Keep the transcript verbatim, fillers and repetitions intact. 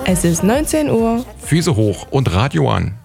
Es ist neunzehn Uhr. Füße hoch und Radio an.